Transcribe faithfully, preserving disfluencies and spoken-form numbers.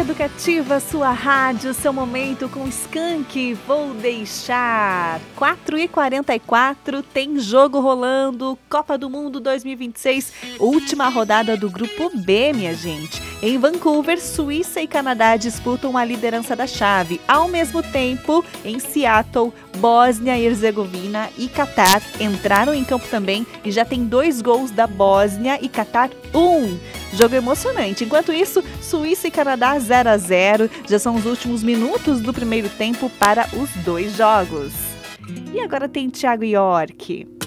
Educativa, sua rádio, seu momento com Skank, vou deixar. quatro e quarenta e quatro, tem jogo rolando, Copa do Mundo dois mil e vinte e seis, última rodada do Grupo B, minha gente. Em Vancouver, Suíça e Canadá disputam a liderança da chave. Ao mesmo tempo, em Seattle, Bósnia e Herzegovina e Catar entraram em campo também e já tem dois gols da Bósnia e Catar um. Jogo emocionante. Enquanto isso, Suíça e Canadá zero a zero. Já são os últimos minutos do primeiro tempo para os dois jogos. E agora tem Thiago York.